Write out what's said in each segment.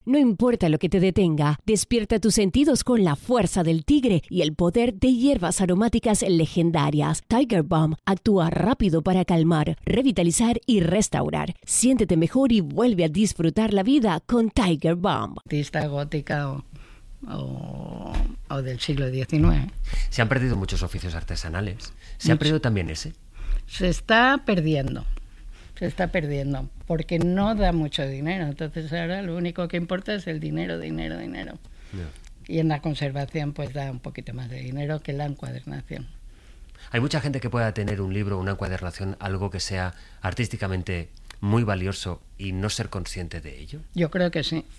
No importa lo que te detenga, despierta tus sentidos con la fuerza del tigre y el poder de hierbas aromáticas legendarias. Tiger Balm actúa rápido para calmar, revitalizar y restaurar. Siéntete mejor y vuelve a disfrutar la vida con Tiger Balm. Artista gótica o del siglo XIX. Se han perdido muchos oficios artesanales. ¿Se ha perdido también ese? Se está perdiendo, porque no da mucho dinero. Entonces ahora lo único que importa es el dinero. Yeah. Y en la conservación pues da un poquito más de dinero que la encuadernación. Hay mucha gente que pueda tener un libro, una encuadernación, algo que sea artísticamente muy valioso y no ser consciente de ello. Yo creo que sí.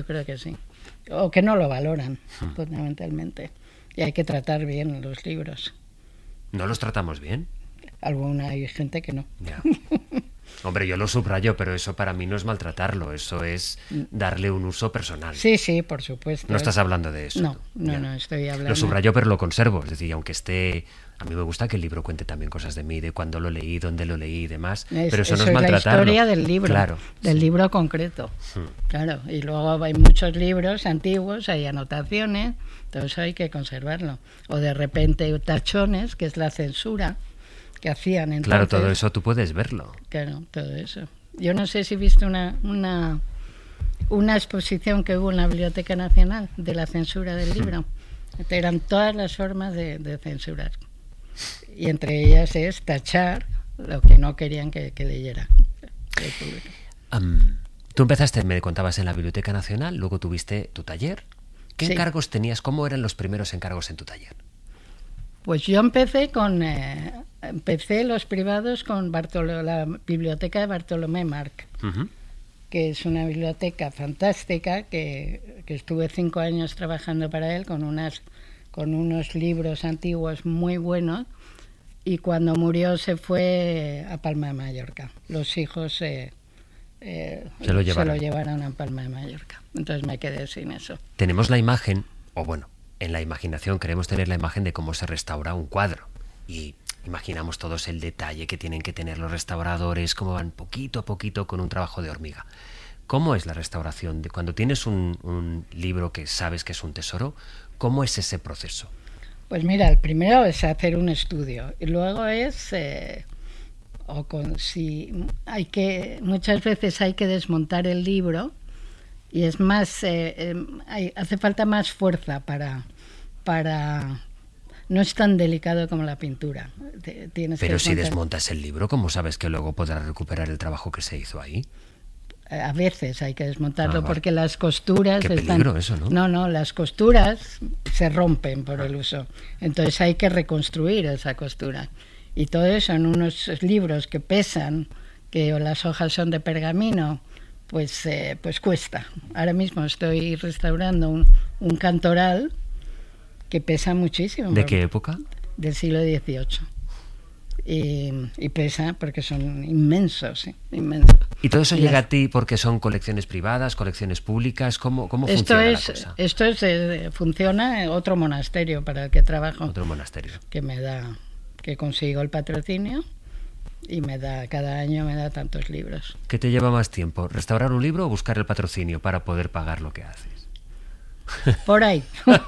O que no lo valoran, fundamentalmente. Y hay que tratar bien los libros. ¿No los tratamos bien? Hay gente que no. Ya. Hombre, yo lo subrayo, pero eso para mí no es maltratarlo, eso es darle un uso personal. Sí, por supuesto. No estás hablando de eso. No, estoy hablando. Lo subrayo, pero lo conservo. Es decir, aunque esté... A mí me gusta que el libro cuente también cosas de mí, de cuándo lo leí, dónde lo leí y demás. Pero eso no es maltratarlo. La historia del libro, claro, libro concreto. Claro, y luego hay muchos libros antiguos, hay anotaciones, todo eso hay que conservarlo. O de repente tachones, que es la censura que hacían entonces. Claro, todo eso tú puedes verlo. Claro, todo eso. Yo no sé si viste una exposición que hubo en la Biblioteca Nacional de la censura del libro. Eran todas las formas de censurar. Y entre ellas es tachar lo que no querían que leyera el público. Tú empezaste, me contabas, en la Biblioteca Nacional, luego tuviste tu taller. ¿Qué encargos tenías? ¿Cómo eran los primeros encargos en tu taller? Pues yo empecé los privados con la biblioteca de Bartolomé March, que es una biblioteca fantástica que estuve 5 años trabajando para él con unos libros antiguos muy buenos, y cuando murió se fue a Palma de Mallorca. Los hijos se lo llevaron a Palma de Mallorca. Entonces me quedé sin eso. Tenemos la imagen, o bueno, en la imaginación queremos tener la imagen de cómo se restaura un cuadro. Y imaginamos todos el detalle que tienen que tener los restauradores, cómo van poquito a poquito con un trabajo de hormiga. ¿Cómo es la restauración? Cuando tienes un libro que sabes que es un tesoro, ¿cómo es ese proceso? Pues mira, el primero es hacer un estudio y luego es muchas veces hay que desmontar el libro y es más hace falta más fuerza para no es tan delicado como la pintura. Pero si desmontas el libro, ¿cómo sabes que luego podrás recuperar el trabajo que se hizo ahí? A veces hay que desmontarlo porque las costuras... Qué peligro eso, ¿no? No, las costuras se rompen por el uso. Entonces hay que reconstruir esa costura. Y todo eso en unos libros que pesan, que las hojas son de pergamino, pues cuesta. Ahora mismo estoy restaurando un cantoral que pesa muchísimo. ¿De qué época? Del siglo XVIII. Y pesa porque son inmensos. ¿Y todo eso llega a ti porque son colecciones privadas, colecciones públicas? ¿Cómo funciona la cosa? Esto funciona en otro monasterio para el que trabajo. Otro monasterio. Que consigo el patrocinio y cada año me da tantos libros. ¿Qué te lleva más tiempo? ¿Restaurar un libro o buscar el patrocinio para poder pagar lo que haces? Por ahí.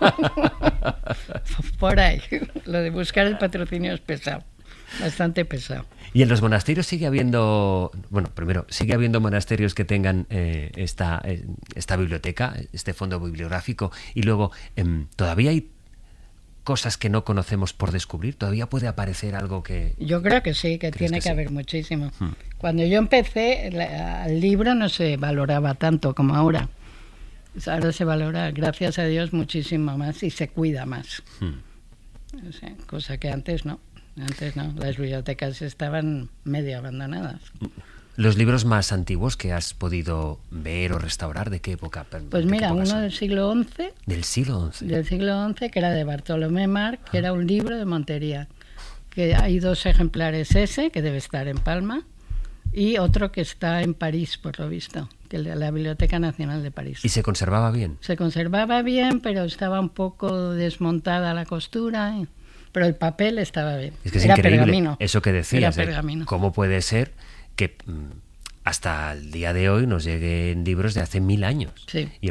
Por ahí. Lo de buscar el patrocinio es pesado. Bastante pesado. ¿Y en los monasterios sigue habiendo monasterios que tengan esta biblioteca, este fondo bibliográfico? Y luego, ¿todavía hay cosas que no conocemos por descubrir? ¿Todavía puede aparecer algo que...? Yo creo que sí, que tiene que haber muchísimo. Cuando yo empecé, el libro no se valoraba tanto como ahora. Ahora se valora, gracias a Dios, muchísimo más y se cuida más. O sea, cosa que antes no. Antes no, las bibliotecas estaban medio abandonadas. ¿Los libros más antiguos que has podido ver o restaurar, de qué época? Pues mira, uno del siglo XI. ¿Del siglo XI? Del siglo XI, que era de Bartolomé March, que era un libro de Montería. Que hay 2 ejemplares ese, que debe estar en Palma, y otro que está en París, por lo visto, que es de la Biblioteca Nacional de París. ¿Y se conservaba bien? Se conservaba bien, pero estaba un poco desmontada la costura, pero el papel estaba bien. Es que es era increíble pergamino. Eso que decías, pergamino. ¿Cómo puede ser que hasta el día de hoy nos lleguen libros de hace 1000 años? Sí. Y